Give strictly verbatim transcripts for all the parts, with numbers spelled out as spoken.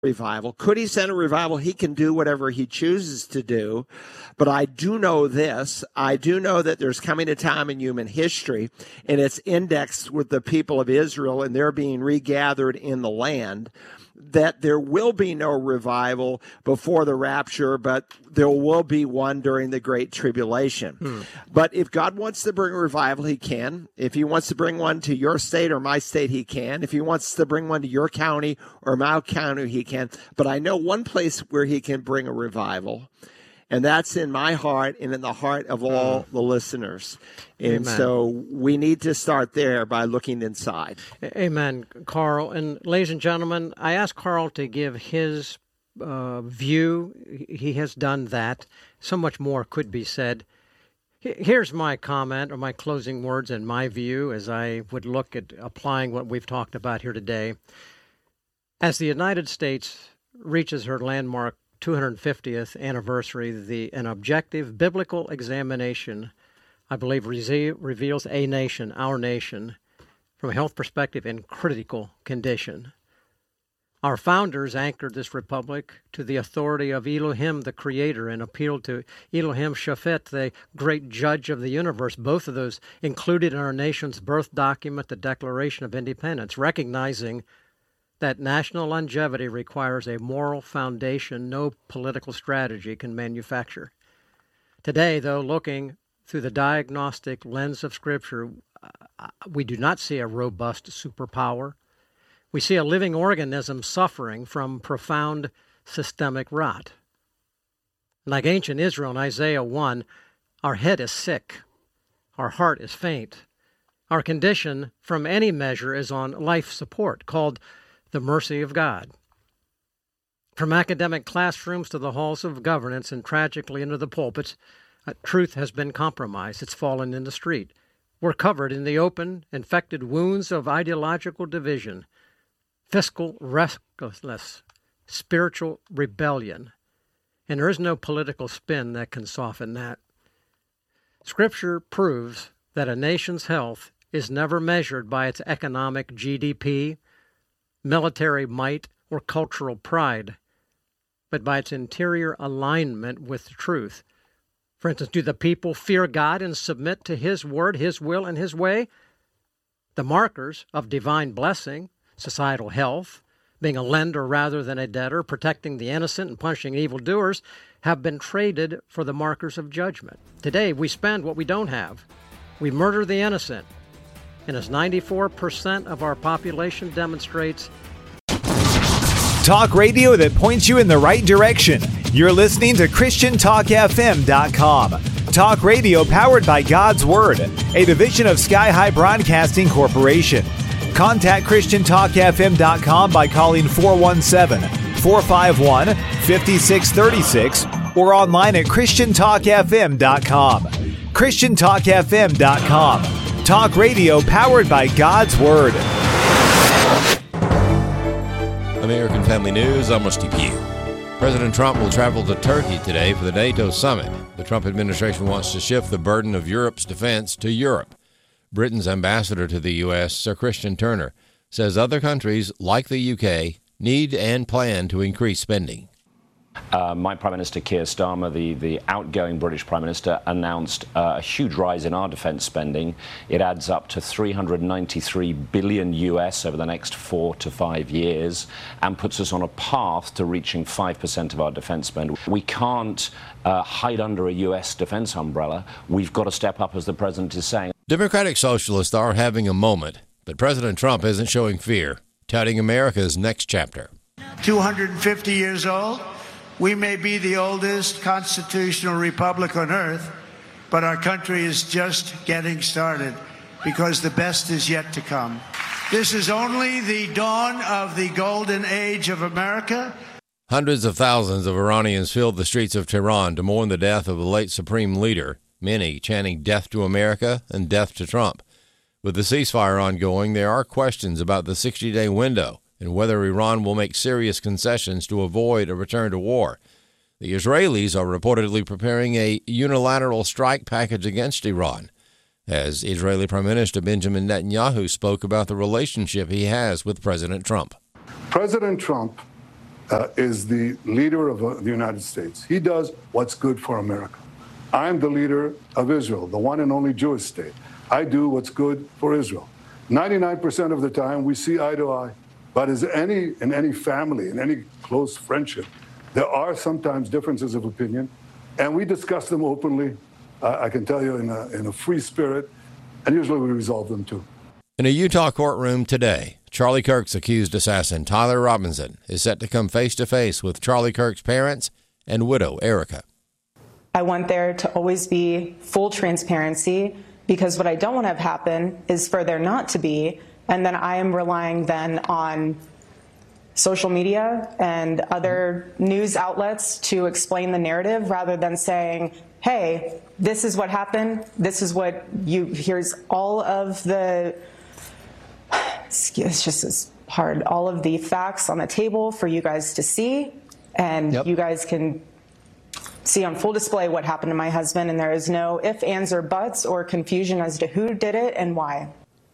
revival. Could he send a revival? He can do whatever he chooses to do. But I do know this. I do know that there's coming a time in human history, and it's indexed with the people of Israel, and they're being regathered in the land, that there will be no revival before the rapture, but there will be one during the Great Tribulation. Hmm. But if God wants to bring a revival, he can. If he wants to bring one to your state or my state, he can. If he wants to bring one to your county or my county, he can. But I know one place where he can bring a revival, and that's in my heart and in the heart of all the listeners. And Amen. So we need to start there by looking inside. Amen, Carl. And ladies and gentlemen, I asked Carl to give his uh, view. He has done that. So much more could be said. Here's my comment or my closing words and my view as I would look at applying what we've talked about here today. As the United States reaches her landmark two hundred fiftieth anniversary, the an objective biblical examination, I believe, re- reveals a nation, our nation, from a health perspective in critical condition. Our founders anchored this republic to the authority of Elohim, the Creator, and appealed to Elohim Shaphat, the great judge of the universe. Both of those included in our nation's birth document, the Declaration of Independence, recognizing that national longevity requires a moral foundation no political strategy can manufacture. Today, though, looking through the diagnostic lens of Scripture, we do not see a robust superpower. We see a living organism suffering from profound systemic rot. Like ancient Israel in Isaiah one, our head is sick, our heart is faint. Our condition, from any measure, is on life support, called the mercy of God. From academic classrooms to the halls of governance and tragically into the pulpits, uh, truth has been compromised. It's fallen in the street. We're covered in the open, infected wounds of ideological division, fiscal restlessness, spiritual rebellion, and there is no political spin that can soften that. Scripture proves that a nation's health is never measured by its economic G D P, military might, or cultural pride, but by its interior alignment with the truth. For instance, do the people fear God and submit to His word, His will, and His way? The markers of divine blessing, societal health, being a lender rather than a debtor, protecting the innocent and punishing evildoers, have been traded for the markers of judgment. Today, we spend what we don't have. We murder the innocent. And as ninety-four percent of our population demonstrates, talk radio that points you in the right direction. You're listening to Christian Talk F M dot com. Talk radio powered by God's Word, a division of Sky High Broadcasting Corporation. Contact Christian Talk F M dot com by calling four one seven, four five one, five six three six or online at Christian Talk F M dot com. Christian Talk F M dot com. Talk radio powered by God's Word. American Family News, I'm Rusty Pugh. President Trump will travel to Turkey today for the NATO summit. The Trump administration wants to shift the burden of Europe's defense to Europe. Britain's ambassador to the U S, Sir Christian Turner, says other countries, like the U K, need and plan to increase spending. Uh, my Prime Minister Keir Starmer, the, the outgoing British Prime Minister, announced uh, a huge rise in our defence spending. It adds up to three hundred ninety-three billion U S over the next four to five years and puts us on a path to reaching five percent of our defence spend. We can't uh, hide under a U S defence umbrella. We've got to step up, as the President is saying. Democratic Socialists are having a moment, but President Trump isn't showing fear, touting America's next chapter. two hundred fifty years old. We may be the oldest constitutional republic on earth, but our country is just getting started because the best is yet to come. This is only the dawn of the golden age of America. Hundreds of thousands of Iranians filled the streets of Tehran to mourn the death of the late supreme leader, many chanting death to America and death to Trump. With the ceasefire ongoing, there are questions about the sixty-day window and whether Iran will make serious concessions to avoid a return to war. The Israelis are reportedly preparing a unilateral strike package against Iran, as Israeli Prime Minister Benjamin Netanyahu spoke about the relationship he has with President Trump. President Trump uh, is the leader of uh, the United States. He does what's good for America. I'm the leader of Israel, the one and only Jewish state. I do what's good for Israel. ninety-nine percent of the time, we see eye to eye. But as any in any family, in any close friendship, there are sometimes differences of opinion, and we discuss them openly. Uh, I can tell you in a, in a free spirit, and usually we resolve them too. In a Utah courtroom today, Charlie Kirk's accused assassin, Tyler Robinson, is set to come face-to-face with Charlie Kirk's parents and widow, Erica. I want there to always be full transparency, because what I don't want to have happen is for there not to be, and then I am relying then on social media and other news outlets to explain the narrative rather than saying, hey, this is what happened, this is what you, here's all of the, it's just as hard, all of the facts on the table for you guys to see, and yep. you guys can see on full display what happened to my husband, and there is no ifs, ands, or buts or confusion as to who did it and why.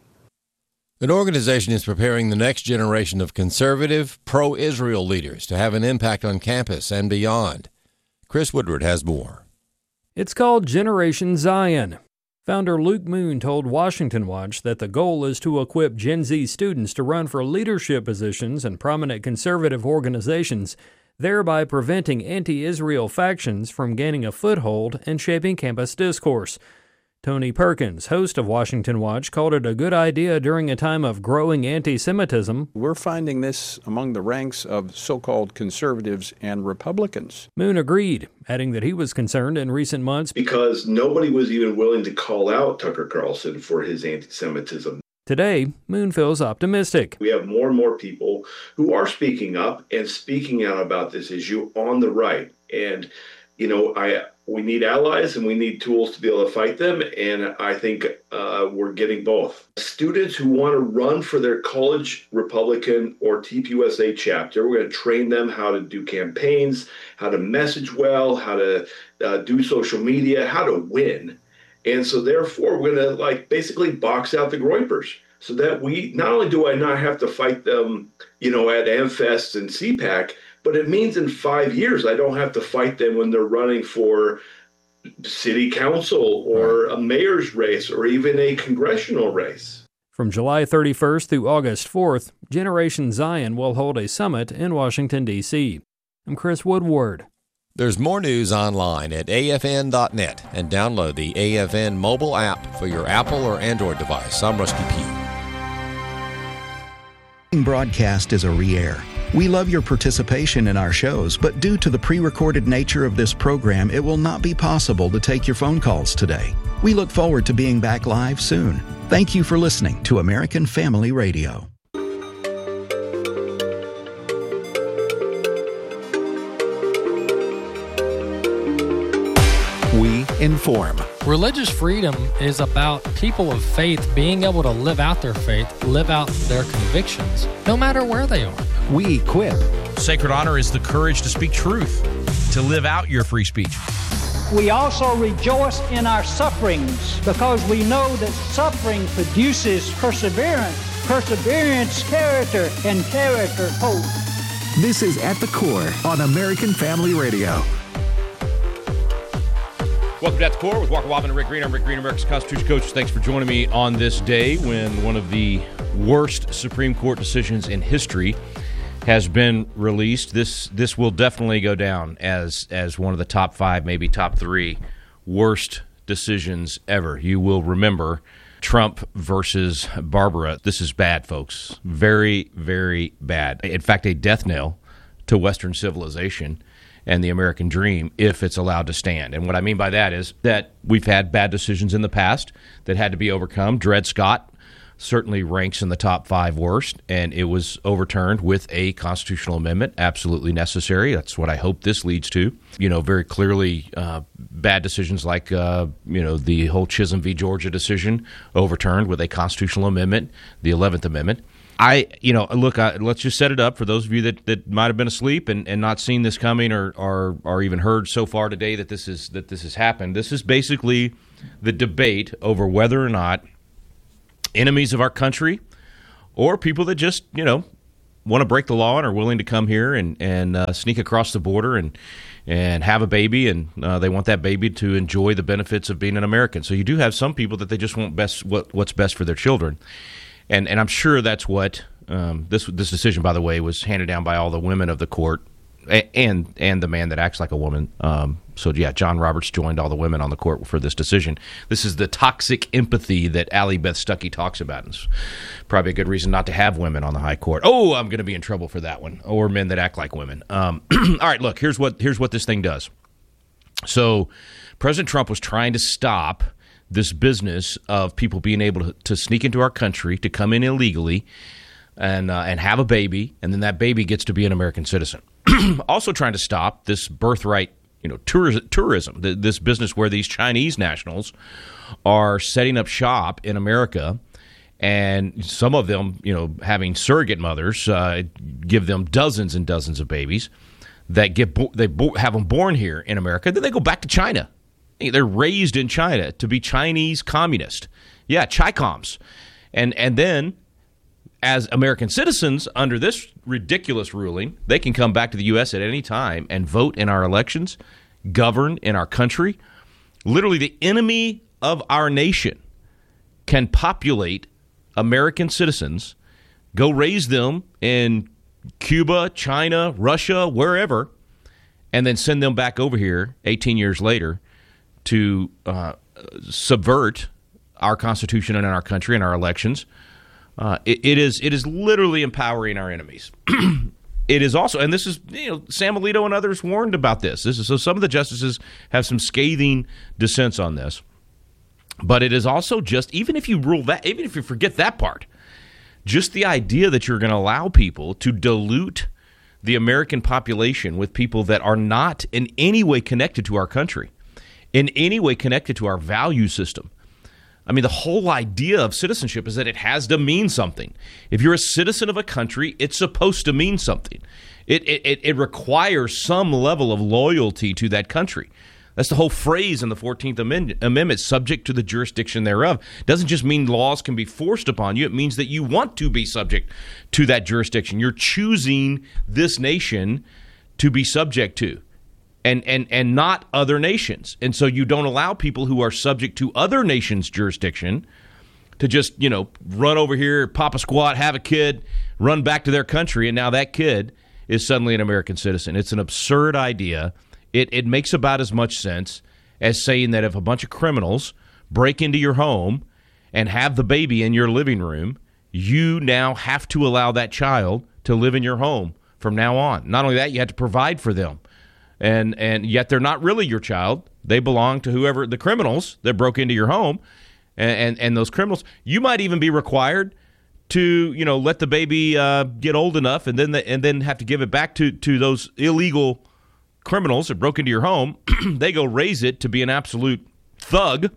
An organization is preparing the next generation of conservative, pro-Israel leaders to have an impact on campus and beyond. Chris Woodward has more. It's called Generation Zion. Founder Luke Moon told Washington Watch that the goal is to equip Gen Z students to run for leadership positions in prominent conservative organizations, thereby preventing anti-Israel factions from gaining a foothold and shaping campus discourse. Tony Perkins, host of Washington Watch, called it a good idea during a time of growing anti-Semitism. We're finding this among the ranks of so-called conservatives and Republicans. Moon agreed, adding that he was concerned in recent months because nobody was even willing to call out Tucker Carlson for his anti-Semitism. Today, Moon feels optimistic. We have more and more people who are speaking up and speaking out about this issue on the right. And, you know, I we need allies and we need tools to be able to fight them. And I think uh, we're getting both. Students who want to run for their college Republican or T P U S A chapter, we're going to train them how to do campaigns, how to message well, how to uh, do social media, how to win. And so therefore, we're going to like basically box out the Groypers so that we not only do I not have to fight them, you know, at AmFest and C PAC, but it means in five years I don't have to fight them when they're running for city council or a mayor's race or even a congressional race. From July thirty-first through August fourth, Generation Zion will hold a summit in Washington, D C I'm Chris Woodward. There's more news online at A F N dot net and download the A F N mobile app for your Apple or Android device. I'm Rusty Pugh. Broadcast is a re-air. We love your participation in our shows, but due to the pre-recorded nature of this program, it will not be possible to take your phone calls today. We look forward to being back live soon. Thank you for listening to American Family Radio. We inform. Religious freedom is about people of faith being able to live out their faith, live out their convictions, no matter where they are. We equip. Sacred honor is the courage to speak truth, to live out your free speech. We also rejoice in our sufferings because we know that suffering produces perseverance, perseverance, character, and character, hope. This is At the Core on American Family Radio. Welcome to At the Core with Walker Wobbin and Rick Green. I'm Rick Green, America's Constitution Coach. Thanks for joining me on this day when one of the worst Supreme Court decisions in history has been released. This this will definitely go down as as one of the top five, maybe top three worst decisions ever. You will remember Trump versus Barbara. This is bad, folks. Very, very bad. In fact, a death knell to Western civilization and the American dream if it's allowed to stand. And what I mean by that is that we've had bad decisions in the past that had to be overcome. Dred Scott certainly ranks in the top five worst, and it was overturned with a constitutional amendment, absolutely necessary. That's what I hope this leads to. You know, very clearly uh, bad decisions like, uh, you know, the whole Chisholm v. Georgia decision overturned with a constitutional amendment, the eleventh Amendment. I, you know, look, I, let's just set it up for those of you that, that might have been asleep and, and not seen this coming or, or or even heard so far today that this is that this has happened. This is basically the debate over whether or not enemies of our country or people that just, you know, want to break the law and are willing to come here and and uh, sneak across the border and and have a baby, and uh, they want that baby to enjoy the benefits of being an American. So you do have some people that they just want best what what's best for their children, and and I'm sure that's what um, this this decision, by the way, was handed down by all the women of the court. And and the man that acts like a woman. Um, so, yeah, John Roberts joined all the women on the court for this decision. This is the toxic empathy that Allie Beth Stuckey talks about. And it's probably a good reason not to have women on the high court. Oh, I'm going to be in trouble for that one. Or men that act like women. Um, all right, look, here's what here's what this thing does. So President Trump was trying to stop this business of people being able to, to sneak into our country, to come in illegally, and uh, and have a baby, and then that baby gets to be an American citizen. Also trying to stop this birthright, you know, tourism, tourism, this business where these Chinese nationals are setting up shop in America, and some of them, you know, having surrogate mothers uh, give them dozens and dozens of babies that get bo- they bo- have them born here in America. Then they go back to China. They're raised in China to be Chinese communist. Yeah, Chi-coms. And and then, as American citizens, under this ridiculous ruling, they can come back to the U S at any time and vote in our elections, govern in our country. Literally, the enemy of our nation can populate American citizens, go raise them in Cuba, China, Russia, wherever, and then send them back over here eighteen years later to uh, subvert our Constitution and our country and our elections. Uh, it, it is it is literally empowering our enemies. It is also, and this is, you know, Sam Alito and others warned about this. This is so some of the justices have some scathing dissents on this. But it is also just, even if you rule that, even if you forget that part, just the idea that you're going to allow people to dilute the American population with people that are not in any way connected to our country, in any way connected to our value system. I mean, the whole idea of citizenship is that it has to mean something. If you're a citizen of a country, it's supposed to mean something. It it, it requires some level of loyalty to that country. That's the whole phrase in the fourteenth Amendment, subject to the jurisdiction thereof. It doesn't just mean laws can be forced upon you. It means that you want to be subject to that jurisdiction. You're choosing this nation to be subject to. And, and and not other nations. And so you don't allow people who are subject to other nations' jurisdiction to just, you know, run over here, pop a squat, have a kid, run back to their country, and now that kid is suddenly an American citizen. It's an absurd idea. It it makes about as much sense as saying that if a bunch of criminals break into your home and have the baby in your living room, you now have to allow that child to live in your home from now on. Not only that, you have to provide for them. And and yet they're not really your child. They belong to whoever, the criminals that broke into your home. And, and, and those criminals, you might even be required to, you know, let the baby uh, get old enough and then the, and then have to give it back to, to those illegal criminals that broke into your home. They go raise it to be an absolute thug.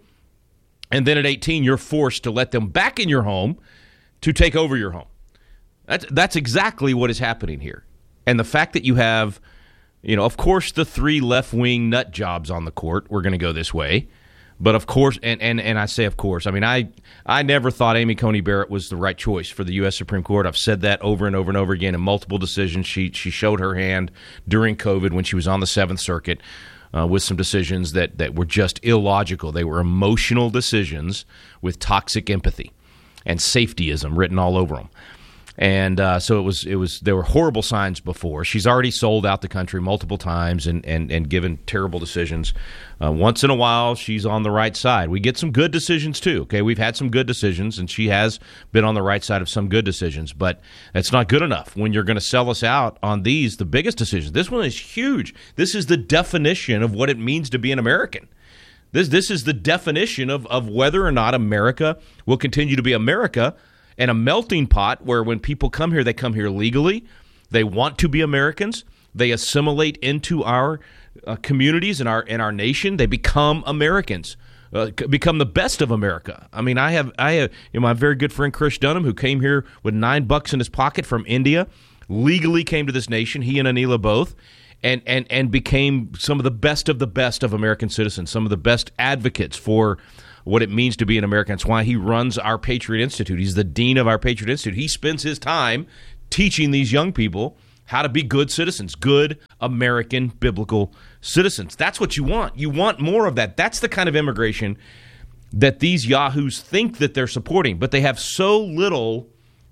And then at eighteen, you're forced to let them back in your home to take over your home. That's, that's exactly what is happening here. And the fact that you have, you know, of course, the three left-wing nut jobs on the court were going to go this way. But of course, and, and, and I say of course, I mean, I I never thought Amy Coney Barrett was the right choice for the U S Supreme Court. I've said that over and over and over again in multiple decisions. She she showed her hand during COVID when she was on the Seventh Circuit uh, with some decisions that, that were just illogical. They were emotional decisions with toxic empathy and safetyism written all over them. And uh, so it was. It was. There were horrible signs before. She's already sold out the country multiple times and, and, and given terrible decisions. Uh, once in a while, she's on the right side. We get some good decisions too. Okay, we've had some good decisions, and she has been on the right side of some good decisions. But that's not good enough when you're going to sell us out on these, the biggest decisions. This one is huge. This is the definition of what it means to be an American. This this is the definition of of whether or not America will continue to be America. And a melting pot where when people come here, they come here legally. They want to be Americans. They assimilate into our uh, communities and our in our nation. They become Americans, uh, become the best of America. I mean, I have I have you know, my very good friend Chris Dunham, who came here with nine bucks in his pocket from India, legally came to this nation. He and Anila both, and and and became some of the best of the best of American citizens. Some of the best advocates for what it means to be an American. That's why he runs our Patriot Institute. He's the dean of our Patriot Institute. He spends his time teaching these young people how to be good citizens, good American biblical citizens. That's what you want. You want more of that. That's the kind of immigration that these yahoos think that they're supporting, but they have so little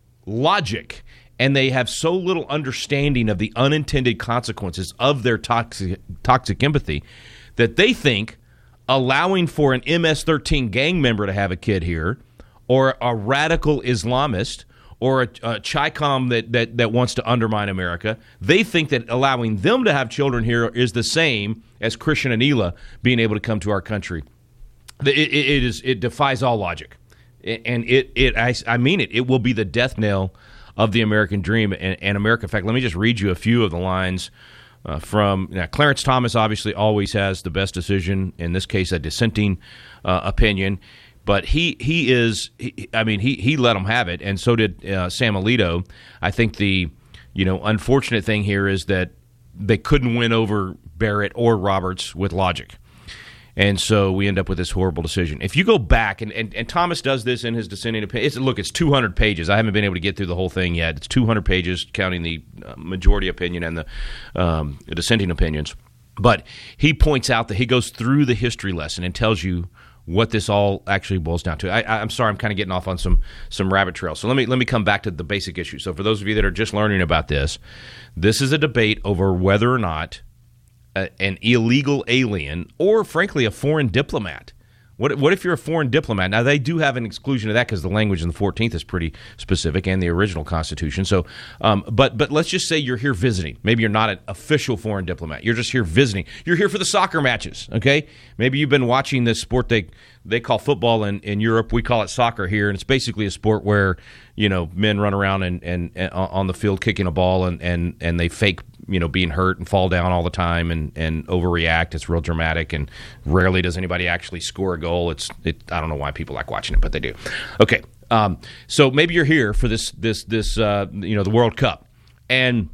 logic and they have so little understanding of the unintended consequences of their toxic, toxic empathy that they think allowing for an M S thirteen gang member to have a kid here, or a radical Islamist, or a, a Chi-Com that, that, that wants to undermine America, they think that allowing them to have children here is the same as Christian and Hila being able to come to our country. It, it, it is it defies all logic, and it it I, I mean it. It will be the death knell of the American dream and, and America. In fact, let me just read you a few of the lines uh, from now, Clarence Thomas. Obviously, always has the best decision. In this case, a dissenting uh, opinion. But he he is, he, I mean, he, he let them have it, and so did uh, Sam Alito. I think the, you know, unfortunate thing here is that they couldn't win over Barrett or Roberts with logic. And so we end up with this horrible decision. If you go back, and, and, and Thomas does this in his dissenting opinion, it's, look, it's two hundred pages. I haven't been able to get through the whole thing yet. It's two hundred pages, counting the majority opinion and the, um, the dissenting opinions. But he points out that he goes through the history lesson and tells you what this all actually boils down to. I, I'm sorry, I'm kind of getting off on some some rabbit trails. So let me let me come back to the basic issue. So for those of you that are just learning about this, this is a debate over whether or not a, an illegal alien, or frankly a foreign diplomat. What what if you're a foreign diplomat? Now, they do have an exclusion of that because the language in the fourteenth is pretty specific, and the original Constitution. So, um, but but let's just say you're here visiting. Maybe you're not an official foreign diplomat. You're just here visiting. You're here for the soccer matches, okay? Maybe you've been watching this sport they they call football in, in Europe. We call it soccer here, and it's basically a sport where, you know, men run around and, and, and on the field kicking a ball, and, and, and they fake, you know, being hurt and fall down all the time and, and overreact. It's real dramatic, and rarely does anybody actually score a goal. It's it. I don't know why people like watching it, but they do. Okay, um, so maybe you're here for this this this uh, you know, the World Cup, and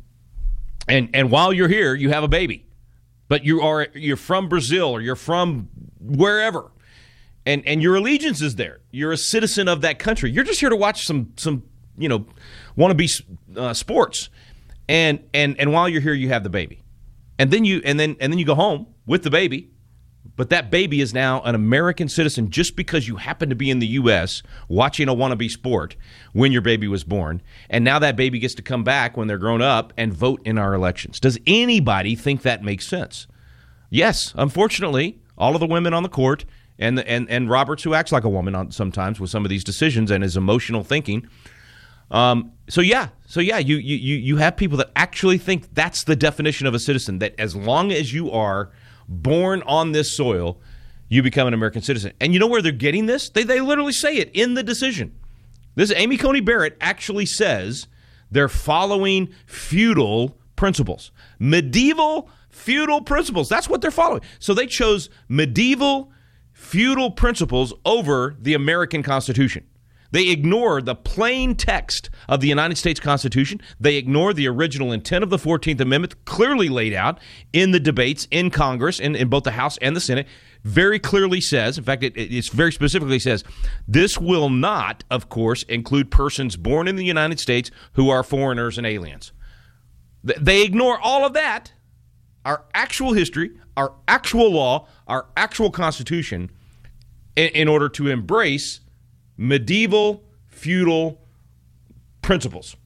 and and while you're here, you have a baby, but you are you're from Brazil or you're from wherever, and and your allegiance is there. You're a citizen of that country. You're just here to watch some some you know wannabe uh, sports. And and and while you're here, you have the baby, and then you and then and then you go home with the baby, but that baby is now an American citizen just because you happen to be in the U S watching a wannabe sport when your baby was born, and now that baby gets to come back when they're grown up and vote in our elections. Does anybody think that makes sense? Yes, unfortunately, all of the women on the court and the, and and Roberts, who acts like a woman on, sometimes with some of these decisions and his emotional thinking. Um, so yeah, so yeah, you, you, you have people that actually think that's the definition of a citizen, that as long as you are born on this soil, you become an American citizen. And you know where they're getting this? They, they literally say it in the decision. This Amy Coney Barrett actually says they're following feudal principles, medieval feudal principles. That's what they're following. So they chose medieval feudal principles over the American Constitution. They ignore the plain text of the United States Constitution. They ignore the original intent of the fourteenth Amendment, clearly laid out in the debates in Congress, in, in both the House and the Senate. Very clearly says, in fact, it, it very specifically says, this will not, of course, include persons born in the United States who are foreigners and aliens. They ignore all of that, our actual history, our actual law, our actual Constitution, in, in order to embrace medieval feudal principles.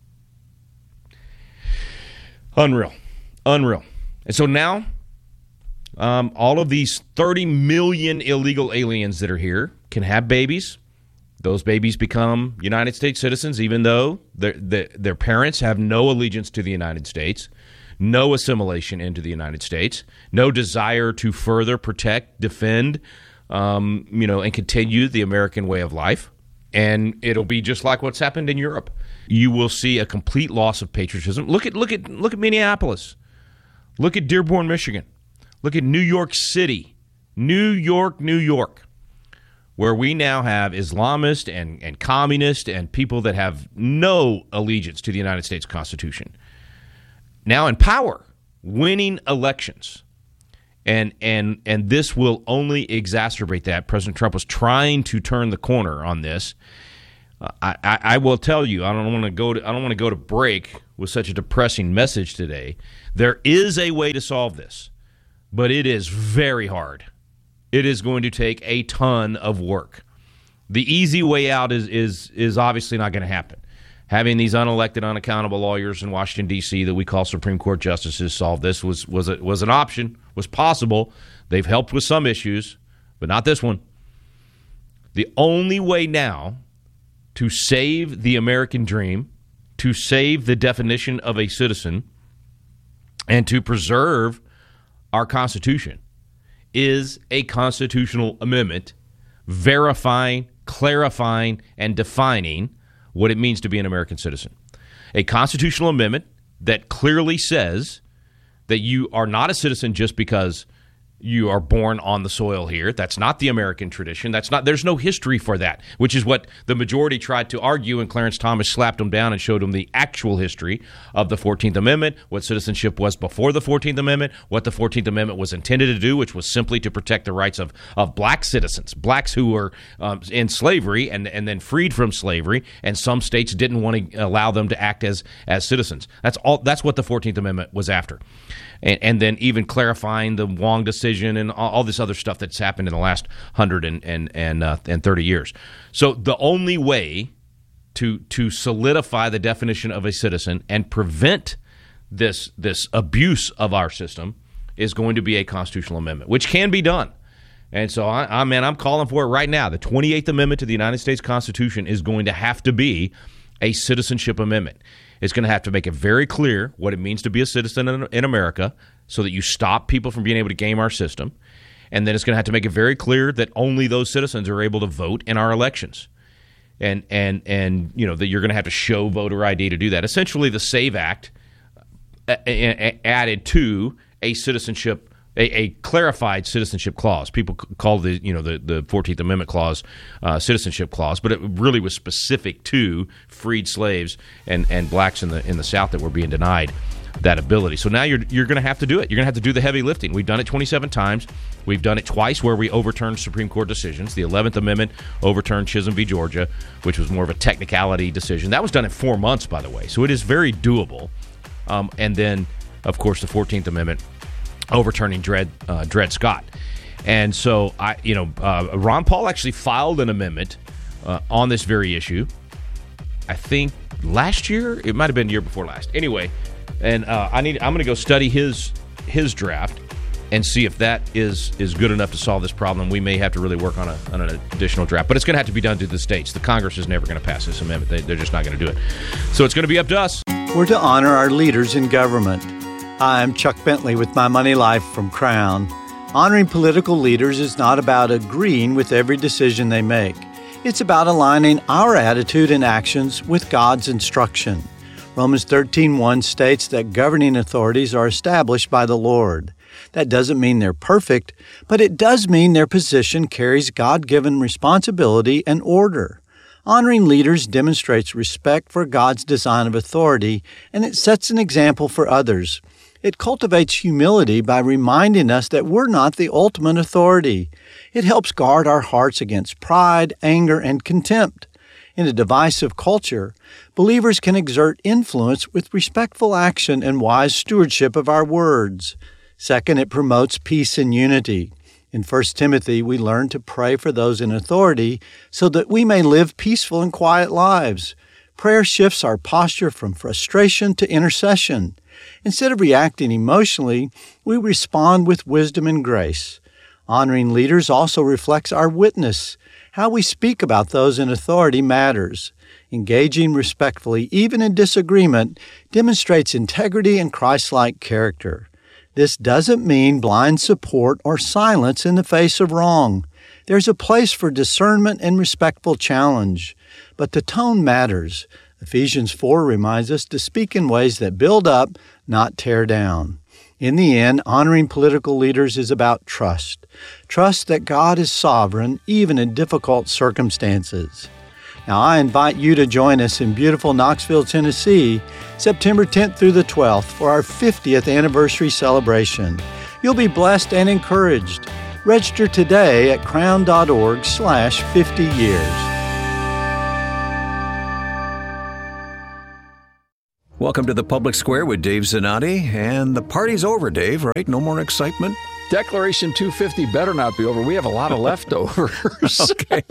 Unreal. Unreal. And so now, um, all of these thirty million illegal aliens that are here can have babies. Those babies become United States citizens, even though their, their, their parents have no allegiance to the United States, no assimilation into the United States, no desire to further protect, defend, um, you know, and continue the American way of life. And it'll be just like what's happened in Europe. You will see a complete loss of patriotism. Look at look at look at Minneapolis. Look at Dearborn, Michigan. Look at New York City. New York, New York, where we now have Islamist and, and communist and people that have no allegiance to the United States Constitution. Now in power, winning elections. And and and this will only exacerbate that. President Trump was trying to turn the corner on this. I, I, I will tell you, I don't want to go to I don't want to go to break with such a depressing message today. There is a way to solve this, but it is very hard. It is going to take a ton of work. The easy way out is is is obviously not going to happen. Having these unelected, unaccountable lawyers in Washington, D C that we call Supreme Court justices solve this was was a, was an option, was possible. They've helped with some issues, but not this one. The only way now to save the American dream, to save the definition of a citizen, and to preserve our Constitution is a constitutional amendment verifying, clarifying, and defining what it means to be an American citizen. A constitutional amendment that clearly says that you are not a citizen just because you are born on the soil here. That's not the American tradition. That's not. There's no history for that, which is what the majority tried to argue, and Clarence Thomas slapped them down and showed them the actual history of the fourteenth Amendment, what citizenship was before the fourteenth Amendment, what the fourteenth Amendment was intended to do, which was simply to protect the rights of, of black citizens, blacks who were um, in slavery and, and then freed from slavery, and some states didn't want to allow them to act as, as citizens. That's all. That's what the fourteenth Amendment was after. And, and then even clarifying the Wong decision and all, all this other stuff that's happened in the last hundred and and and, uh, and thirty years. So the only way to to solidify the definition of a citizen and prevent this this abuse of our system is going to be a constitutional amendment, which can be done. And so, I, I man, I'm calling for it right now. The twenty-eighth Amendment to the United States Constitution is going to have to be a citizenship amendment. It's going to have to make it very clear what it means to be a citizen in, in America so that you stop people from being able to game our system. And then it's going to have to make it very clear that only those citizens are able to vote in our elections. And, and, and you know, that you're going to have to show voter I D to do that. Essentially, the SAVE Act added to a citizenship A, a clarified citizenship clause. People call the you know the, the fourteenth Amendment clause uh, citizenship clause, but it really was specific to freed slaves and, and blacks in the in the South that were being denied that ability. So now you're you're going to have to do it. You're going to have to do the heavy lifting. We've done it twenty-seven times. We've done it twice where we overturned Supreme Court decisions. The eleventh Amendment overturned Chisholm v. Georgia, which was more of a technicality decision. That was done in four months, by the way. So it is very doable. Um, and then, of course, the fourteenth Amendment overturning Dred uh, Dred Scott. And so, I, you know, uh, Ron Paul actually filed an amendment uh, on this very issue. I think last year, it might have been the year before last. Anyway, and uh, I need I'm going to go study his his draft and see if that is is good enough to solve this problem. We may have to really work on a on an additional draft, but it's going to have to be done through the states. The Congress is never going to pass this amendment. They, they're just not going to do it. So it's going to be up to us. We're to honor our leaders in government. I'm Chuck Bentley with My Money Life from Crown. Honoring political leaders is not about agreeing with every decision they make. It's about aligning our attitude and actions with God's instruction. Romans thirteen one states that governing authorities are established by the Lord. That doesn't mean they're perfect, but it does mean their position carries God-given responsibility and order. Honoring leaders demonstrates respect for God's design of authority, and it sets an example for others. It cultivates humility by reminding us that we're not the ultimate authority. It helps guard our hearts against pride, anger, and contempt. In a divisive culture, believers can exert influence with respectful action and wise stewardship of our words. Second, it promotes peace and unity. In First Timothy, we learn to pray for those in authority so that we may live peaceful and quiet lives. Prayer shifts our posture from frustration to intercession. Instead of reacting emotionally, we respond with wisdom and grace. Honoring leaders also reflects our witness. How we speak about those in authority matters. Engaging respectfully, even in disagreement, demonstrates integrity and Christ-like character. This doesn't mean blind support or silence in the face of wrong. There's a place for discernment and respectful challenge. But the tone matters. Ephesians four reminds us to speak in ways that build up, not tear down. In the end, honoring political leaders is about trust. Trust that God is sovereign, even in difficult circumstances. Now, I invite you to join us in beautiful Knoxville, Tennessee, September tenth through the twelfth for our fiftieth anniversary celebration. You'll be blessed and encouraged. Register today at crown dot org slash fifty years. Welcome to the Public Square with Dave Zanotti. And the party's over, Dave, right? No more excitement? Declaration two fifty better not be over. We have a lot of leftovers. Okay.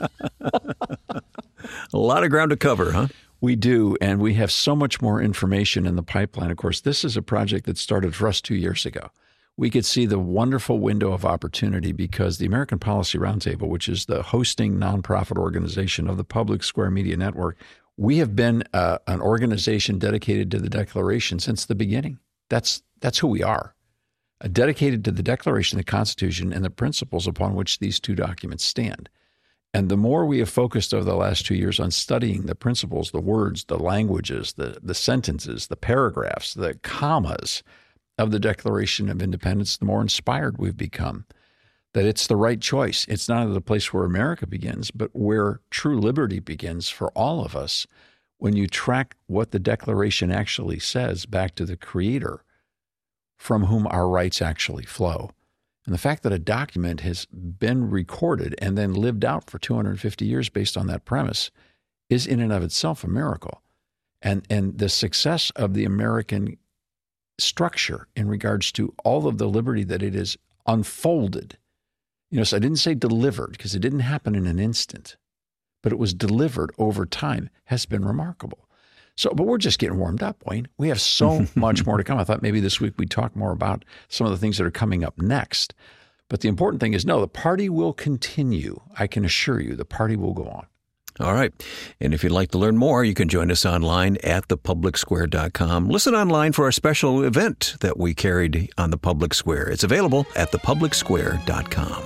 A lot of ground to cover, huh? We do, and we have so much more information in the pipeline. Of course, this is a project that started for us two years ago. We could see the wonderful window of opportunity because the American Policy Roundtable, which is the hosting nonprofit organization of the Public Square Media Network, we have been uh, an organization dedicated to the Declaration since the beginning. That's that's who we are, uh, dedicated to the Declaration, the Constitution, and the principles upon which these two documents stand. And the more we have focused over the last two years on studying the principles, the words, the languages, the, the sentences, the paragraphs, the commas of the Declaration of Independence, the more inspired we've become that it's the right choice. It's not the place where America begins, but where true liberty begins for all of us when you track what the Declaration actually says back to the Creator from whom our rights actually flow. And the fact that a document has been recorded and then lived out for two hundred fifty years based on that premise is in and of itself a miracle. And, and the success of the American structure in regards to all of the liberty that it has unfolded. You know, so I didn't say delivered because it didn't happen in an instant, but it was delivered over time, has been remarkable. So, but we're just getting warmed up, Wayne. We have so much more to come. I thought maybe this week we'd talk more about some of the things that are coming up next. But the important thing is, no, the party will continue. I can assure you the party will go on. All right. And if you'd like to learn more, you can join us online at the public square dot com. Listen online for our special event that we carried on the Public Square. It's available at the public square dot com.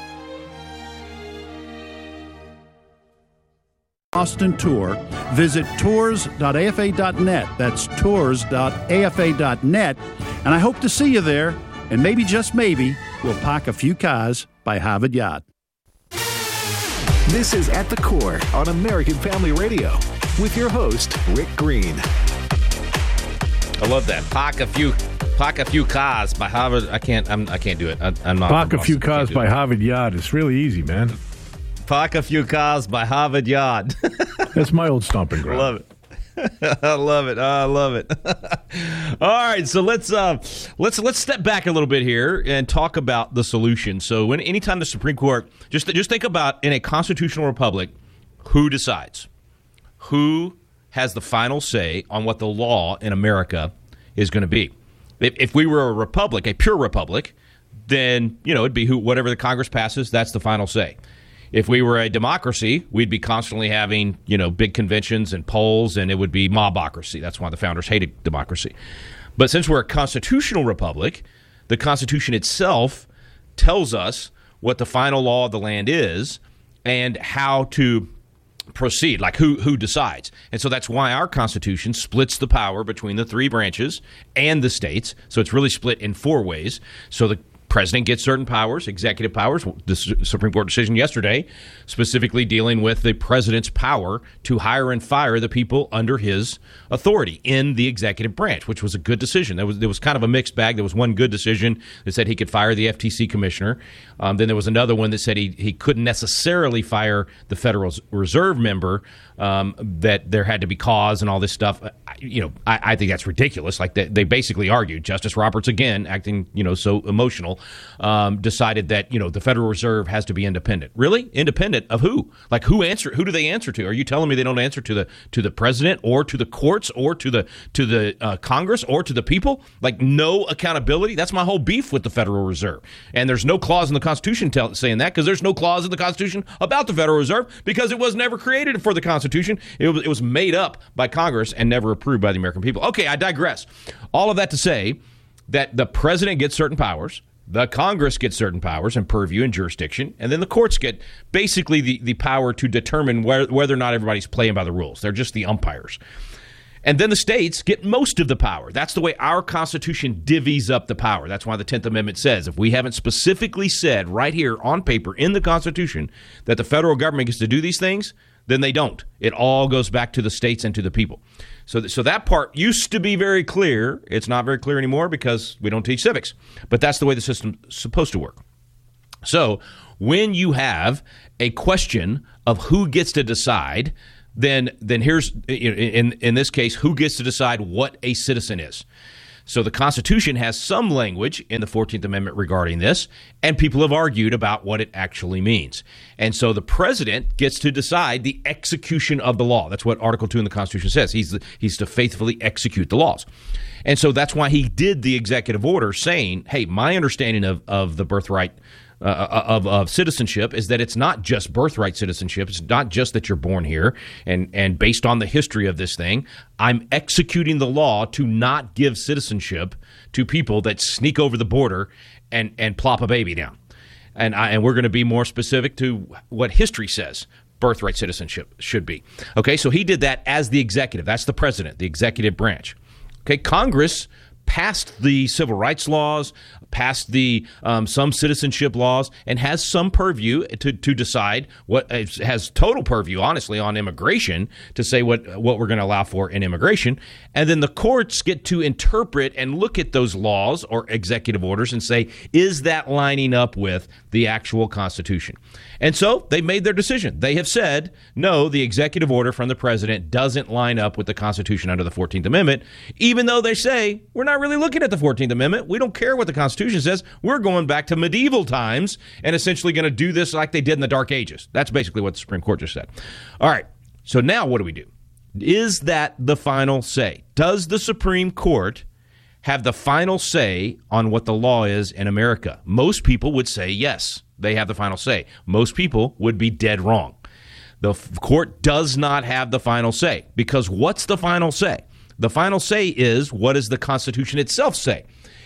Austin Tour, visit tours dot a f a dot net. That's tours dot a f a dot net. And I hope to see you there. And maybe, just maybe, we'll park a few cars by Harvard Yard. This is At the Core on American Family Radio with your host, Rick Green. I love that. Park a few, park a few cars by Harvard. I can't. I'm, I can't do it. I, I'm not. Park a few cars by Harvard Yard. It's really easy, man. Park a few cars by Harvard Yard. That's my old stomping ground. Love it. I love it. I love it. All right, so let's uh, let's let's step back a little bit here and talk about the solution. So, when anytime the Supreme Court, just just think about in a constitutional republic, who decides, who has the final say on what the law in America is going to be. If, if we were a republic, a pure republic, then you know it'd be who whatever the Congress passes, that's the final say. If we were a democracy, we'd be constantly having, you know, big conventions and polls, and it would be mobocracy. That's why the founders hated democracy. But since we're a constitutional republic, the Constitution itself tells us what the final law of the land is and how to proceed, like who who decides. And so that's why our Constitution splits the power between the three branches and the states. So it's really split in four ways. So the President gets certain powers, executive powers. The Supreme Court decision yesterday specifically dealing with the president's power to hire and fire the people under his authority in the executive branch, which was a good decision. There was there was kind of a mixed bag. There was one good decision that said he could fire the F T C commissioner. Um, then there was another one that said he, he couldn't necessarily fire the Federal Reserve member, um, that there had to be cause and all this stuff. I, you know, I, I think that's ridiculous. Like they, they basically argued, Justice Roberts, again, acting, you know, so emotional, um, decided that, you know, the Federal Reserve has to be independent. Really? Independent of who? Like who answer? Who do they answer to? Are you telling me they don't answer to the to the president or to the courts or to the to the uh, Congress or to the people? Like no accountability? That's my whole beef with the Federal Reserve. And there's no clause in the Constitution tell, saying that, because there's no clause in the Constitution about the Federal Reserve because it was never created for the Constitution. It was, it was made up by Congress and never approved by the American people. Okay, I digress. All of that to say that the president gets certain powers, the Congress gets certain powers and purview and jurisdiction, and then the courts get basically the, the power to determine where, whether or not everybody's playing by the rules. They're just the umpires. And then the states get most of the power. That's the way our Constitution divvies up the power. That's why the tenth Amendment says if we haven't specifically said right here on paper in the Constitution that the federal government gets to do these things, then they don't. It all goes back to the states and to the people. So, th- so that part used to be very clear. It's not very clear anymore because we don't teach civics. But that's the way the system's supposed to work. So when you have a question of who gets to decide then then here's, in in this case, who gets to decide what a citizen is. So the Constitution has some language in the fourteenth Amendment regarding this, and people have argued about what it actually means. And so the president gets to decide the execution of the law. That's what Article two in the Constitution says. He's the, he's to faithfully execute the laws. And so that's why he did the executive order saying, hey, my understanding of, of the birthright Uh, of, of citizenship is that it's not just birthright citizenship. It's not just that you're born here. And, and based on the history of this thing, I'm executing the law to not give citizenship to people that sneak over the border and, and plop a baby down. And, I, and we're going to be more specific to what history says birthright citizenship should be. Okay, so he did that as the executive. That's the president, the executive branch. Okay, Congress passed the civil rights laws, passed the um, some citizenship laws, and has some purview to to decide what has total purview, honestly, on immigration to say what what we're going to allow for in immigration, and then the courts get to interpret and look at those laws or executive orders and say, is that lining up with the actual Constitution? And so they made their decision. They have said, no, the executive order from the president doesn't line up with the Constitution under the fourteenth Amendment, even though they say, we're not really looking at the fourteenth Amendment. We don't care what the Constitution says. We're going back to medieval times and essentially going to do this like they did in the Dark Ages. That's basically what the Supreme Court just said. All right, so now what do we do? Is that the final say? Does the Supreme Court have the final say on what the law is in America? Most people would say yes, they have the final say. Most people would be dead wrong. The f- court does not have the final say, because what's the final say? The final say is, what does the Constitution itself say?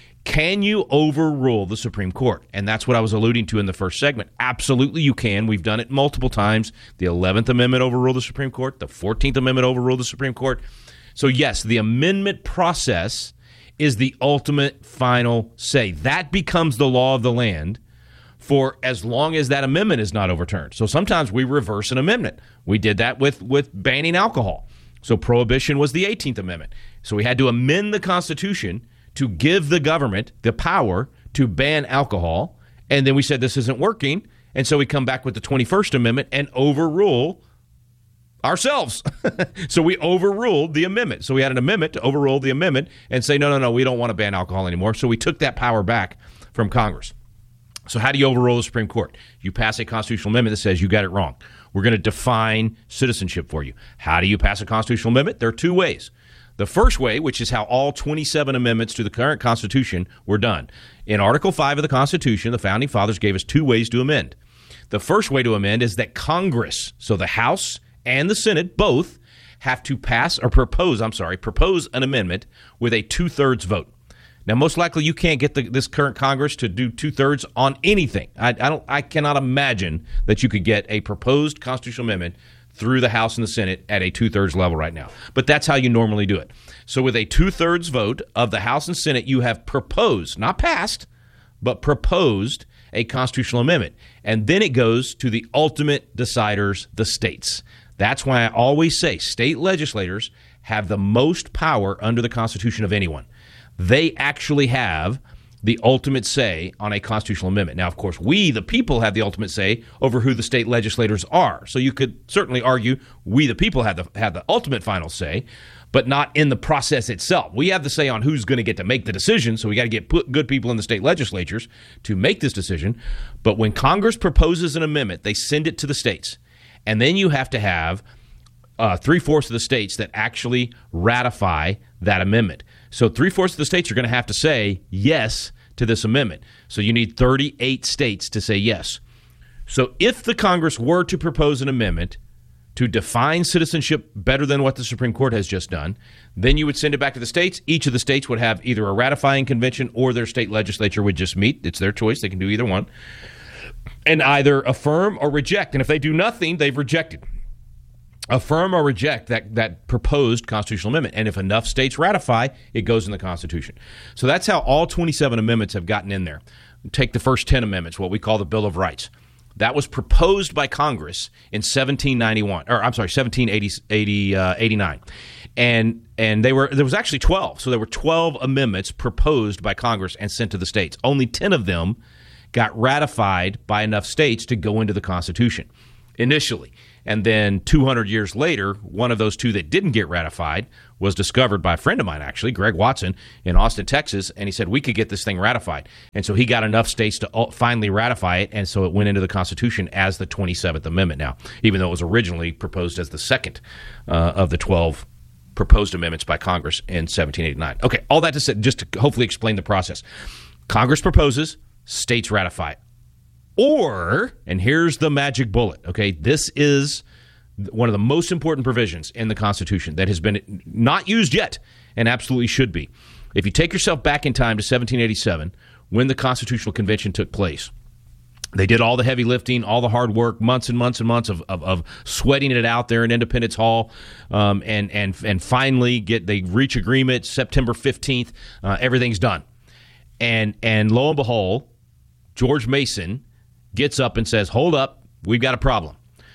Can you overrule the Supreme Court? And that's what I was alluding to in the first segment. Absolutely you can. We've done it multiple times. The eleventh Amendment overruled the Supreme Court. The fourteenth Amendment overruled the Supreme Court. So yes, the amendment process is the ultimate final say. That becomes the law of the land for as long as that amendment is not overturned. So sometimes we reverse an amendment. We did that with, with banning alcohol. So prohibition was the eighteenth Amendment. So we had to amend the Constitution to give the government the power to ban alcohol. And then we said this isn't working. And so we come back with the twenty-first Amendment and overrule ourselves. So we overruled the amendment. So we had an amendment to overrule the amendment and say, no, no, no, we don't want to ban alcohol anymore. So we took that power back from Congress. So how do you overrule the Supreme Court? You pass a constitutional amendment that says you got it wrong. We're going to define citizenship for you. How do you pass a constitutional amendment? There are two ways. The first way, which is how all twenty-seven amendments to the current Constitution were done. In Article five of the Constitution, the Founding Fathers gave us two ways to amend. The first way to amend is that Congress, so the House and the Senate, both have to pass or propose, I'm sorry, propose an amendment with a two-thirds vote. Now, most likely you can't get the, this current Congress to do two-thirds on anything. I, I don't. I cannot imagine that you could get a proposed constitutional amendment through the House and the Senate at a two-thirds level right now. But that's how you normally do it. So with a two-thirds vote of the House and Senate, you have proposed, not passed, but proposed a constitutional amendment. And then it goes to the ultimate deciders, the states. That's why I always say state legislators have the most power under the Constitution of anyone. They actually have the ultimate say on a constitutional amendment. Now, of course, we, the people, have the ultimate say over who the state legislators are. So you could certainly argue we, the people, have the have the ultimate final say, but not in the process itself. We have the say on who's going to get to make the decision, so we got to get put good people in the state legislatures to make this decision. But when Congress proposes an amendment, they send it to the states, and then you have to have uh, three-fourths of the states that actually ratify that amendment. So three-fourths of the states are going to have to say yes to this amendment. So you need thirty-eight states to say yes. So if the Congress were to propose an amendment to define citizenship better than what the Supreme Court has just done, then you would send it back to the states. Each of the states would have either a ratifying convention or their state legislature would just meet. It's their choice. They can do either one. And either affirm or reject. And if they do nothing, they've rejected. Affirm or reject that, that proposed constitutional amendment. And if enough states ratify, it goes in the Constitution. So that's how all twenty-seven amendments have gotten in there. Take the first ten amendments, what we call the Bill of Rights. That was proposed by Congress in seventeen ninety-one, or I'm sorry, seventeen eighty-nine. And and they were there was actually twelve. So there were twelve amendments proposed by Congress and sent to the states. Only ten of them got ratified by enough states to go into the Constitution initially. And then two hundred years later, one of those two that didn't get ratified was discovered by a friend of mine, actually, Greg Watson, in Austin, Texas, and he said, we could get this thing ratified. And so he got enough states to finally ratify it, and so it went into the Constitution as the twenty-seventh Amendment now, even though it was originally proposed as the second uh, of the twelve proposed amendments by Congress in seventeen eighty-nine. Okay, all that to say, just to hopefully explain the process. Congress proposes, states ratify. Or, and here's the magic bullet, okay, this is one of the most important provisions in the Constitution that has been not used yet and absolutely should be. If you take yourself back in time to seventeen eighty-seven, when the Constitutional Convention took place, they did all the heavy lifting, all the hard work, months and months and months of, of, of sweating it out there in Independence Hall, um, and and and finally get they reach agreement September fifteenth. Uh, everything's done, and and lo and behold, George Mason gets up and says, "Hold up, we've got a problem.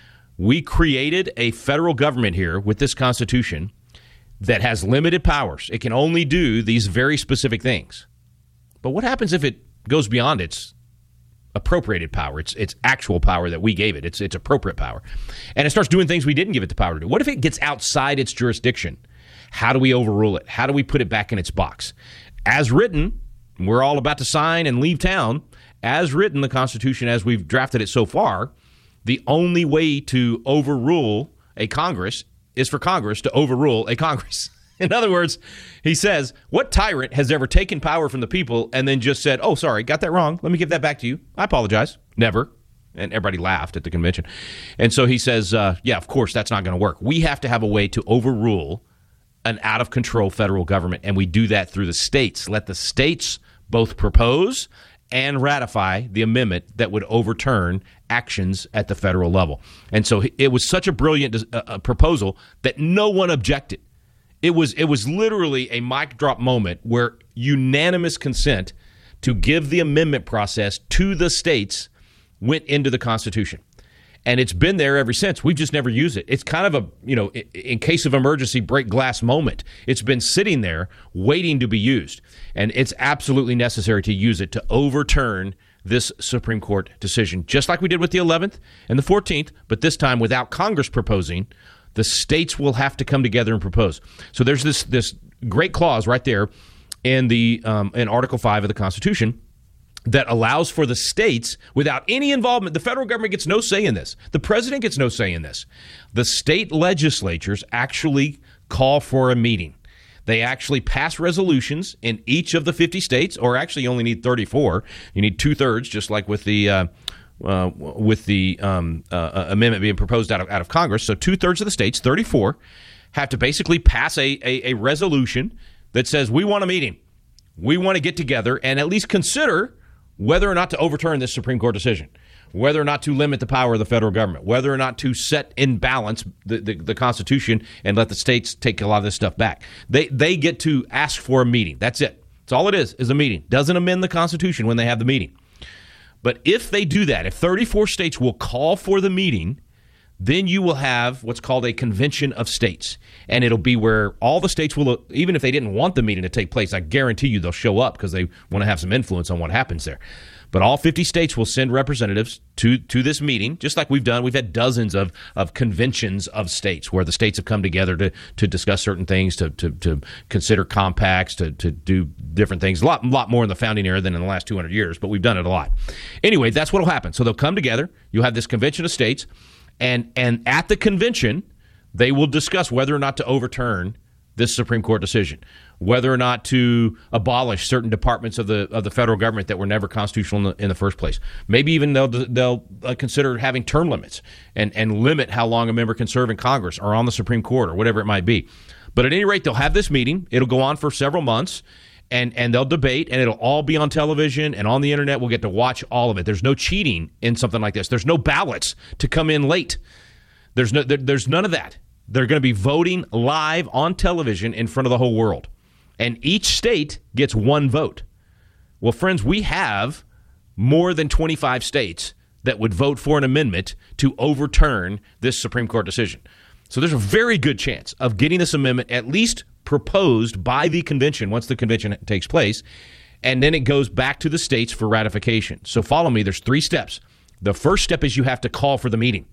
We created a federal government here with this Constitution that has limited powers. It can only do these very specific things. But what happens if it goes beyond its appropriated power, its its actual power that we gave it, its its appropriate power, and it starts doing things we didn't give it the power to do? What if it gets outside its jurisdiction? How do we overrule it? How do we put it back in its box? As written, we're all about to sign and leave town. As written, the Constitution, as we've drafted it so far, the only way to overrule a Congress is for Congress to overrule a Congress. In other words, he says, what tyrant has ever taken power from the people and then just said, oh, sorry, got that wrong. Let me give that back to you. I apologize. Never. And everybody laughed at the convention. And so he says, uh, yeah, of course, that's not going to work. We have to have a way to overrule an out-of-control federal government, and we do that through the states. Let the states both propose and ratify the amendment that would overturn actions at the federal level. And so it was such a brilliant uh, proposal that no one objected. It was it was literally a mic drop moment where unanimous consent to give the amendment process to the states went into the Constitution. And it's been there ever since. We've just never used it. It's kind of a, you know, in case of emergency, break glass moment. It's been sitting there waiting to be used. And it's absolutely necessary to use it to overturn this Supreme Court decision, just like we did with the eleventh and the fourteenth, but this time without Congress proposing. The states will have to come together and propose. So there's this this great clause right there in the um, in Article five of the Constitution that allows for the states, without any involvement, the federal government gets no say in this. The president gets no say in this. The state legislatures actually call for a meeting. They actually pass resolutions in each of the fifty states, or actually you only need thirty-four. You need two-thirds, just like with the uh, uh, with the um, uh, amendment being proposed out of, out of Congress. So two-thirds of the states, thirty-four, have to basically pass a, a, a resolution that says we want a meeting. We want to get together and at least consider whether or not to overturn this Supreme Court decision, whether or not to limit the power of the federal government, whether or not to set in balance the, the, the Constitution and let the states take a lot of this stuff back. They they get to ask for a meeting. That's it. That's all it is, is a meeting. Doesn't amend the Constitution when they have the meeting. But if they do that, if thirty-four states will call for the meeting, then you will have what's called a convention of states. And it'll be where all the states will, even if they didn't want the meeting to take place, I guarantee you they'll show up because they want to have some influence on what happens there. But all fifty states will send representatives to, to this meeting, just like we've done. We've had dozens of, of conventions of states where the states have come together to, to discuss certain things, to, to, to consider compacts, to, to do different things. A lot, lot more in the founding era than in the last two hundred years, but we've done it a lot. Anyway, that's what will happen. So they'll come together. You'll have this convention of states. And and at the convention, they will discuss whether or not to overturn this Supreme Court decision, whether or not to abolish certain departments of the of the federal government that were never constitutional in the, in the first place. Maybe even they'll they'll uh, consider having term limits and and limit how long a member can serve in Congress or on the Supreme Court or whatever it might be. But at any rate, they'll have this meeting. It'll go on for several months. And and they'll debate, and it'll all be on television and on the internet. We'll get to watch all of it. There's no cheating in something like this. There's no ballots to come in late. There's no there, there's none of that. They're going to be voting live on television in front of the whole world. And each state gets one vote. Well, friends, we have more than twenty-five states that would vote for an amendment to overturn this Supreme Court decision. So there's a very good chance of getting this amendment at least proposed by the convention once the convention takes place, and then it goes back to the states for ratification. So follow me. There's three steps. The first step is you have to call for the meeting.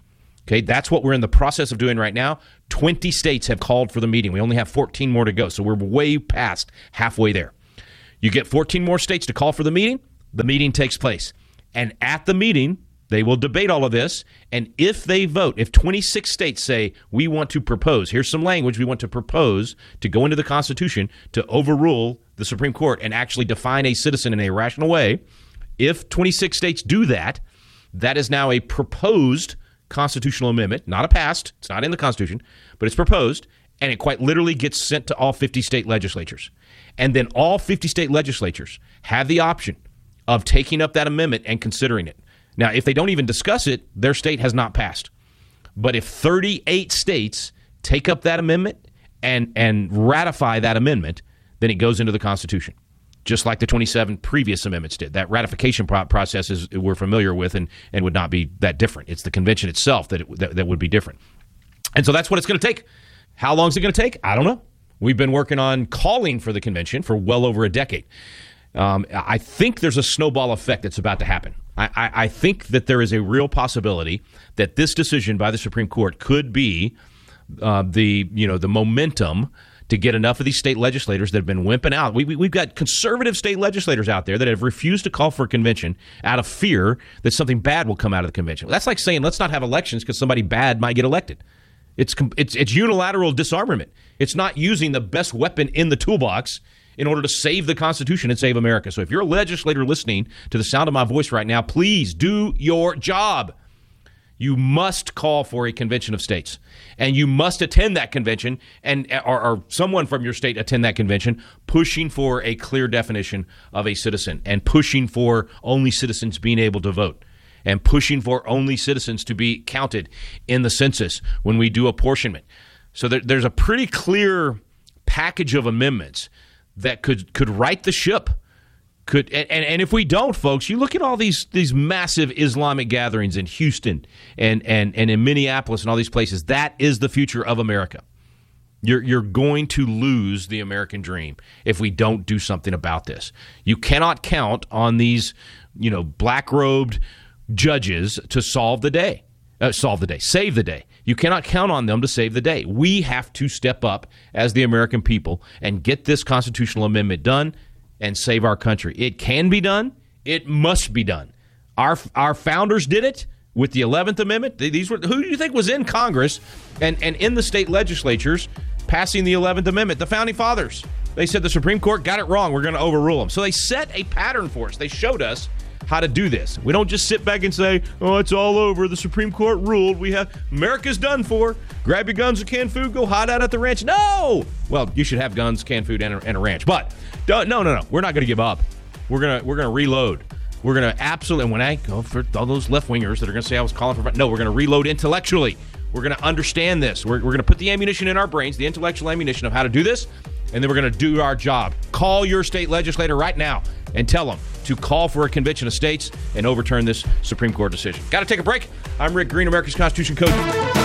Okay, that's what we're in the process of doing right now. twenty states have called for the meeting. We only have fourteen more to go, so we're way past halfway there. You get fourteen more states to call for the meeting, the meeting takes place. And at the meeting, they will debate all of this, and if they vote, if twenty-six states say, we want to propose, here's some language we want to propose to go into the Constitution to overrule the Supreme Court and actually define a citizen in a rational way, if twenty-six states do that, that is now a proposed constitutional amendment, not a passed, it's not in the Constitution, but it's proposed, and it quite literally gets sent to all fifty state legislatures. And then all fifty state legislatures have the option of taking up that amendment and considering it. Now, if they don't even discuss it, their state has not passed. But if thirty-eight states take up that amendment and, and ratify that amendment, then it goes into the Constitution, just like the twenty-seven previous amendments did. That ratification pro- process is we're familiar with and, and would not be that different. It's the convention itself that, it, that that would be different. And so that's what it's going to take. How long is it going to take? I don't know. We've been working on calling for the convention for well over a decade. Um, I think there's a snowball effect that's about to happen. I, I, I think that there is a real possibility that this decision by the Supreme Court could be uh, the you know the momentum to get enough of these state legislators that have been wimping out. We, we, we've got conservative state legislators out there that have refused to call for a convention out of fear that something bad will come out of the convention. That's like saying let's not have elections because somebody bad might get elected. It's, it's, it's unilateral disarmament. It's not using the best weapon in the toolbox in order to save the Constitution and save America. So if you're a legislator listening to the sound of my voice right now, please do your job. You must call for a convention of states, and you must attend that convention, and or, or someone from your state attend that convention, pushing for a clear definition of a citizen and pushing for only citizens being able to vote and pushing for only citizens to be counted in the census when we do apportionment. So there, there's a pretty clear package of amendments that could could right the ship. Could and, and if we don't, folks, you look at all these these massive Islamic gatherings in Houston and, and, and in Minneapolis and all these places. That is the future of America. You're you're going to lose the American dream if we don't do something about this. You cannot count on these, you know, black-robed judges to solve the day. Uh, solve the day. Save the day. You cannot count on them to save the day. We have to step up as the American people and get this constitutional amendment done and save our country. It can be done. It must be done. Our our founders did it with the eleventh Amendment. These were who do you think was in Congress and, and in the state legislatures passing the eleventh Amendment? The Founding Fathers. They said the Supreme Court got it wrong. We're going to overrule them. So they set a pattern for us. They showed us how to do this. We don't just sit back and say, oh, it's all over. The Supreme Court ruled. We have America's done for. Grab your guns and canned food. Go hide out at the ranch. No! Well, you should have guns, canned food, and a, and a ranch. But no, no, no. We're not going to give up. We're gonna we're gonna reload. We're gonna absolutely. And when I go for all those left wingers that are gonna say I was calling for, no, we're gonna reload intellectually. We're gonna understand this. We're we're gonna put the ammunition in our brains, the intellectual ammunition of how to do this, and then we're gonna do our job. Call your state legislator right now and tell them to call for a convention of states and overturn this Supreme Court decision. Got to take a break. I'm Rick Green, America's Constitution Coach.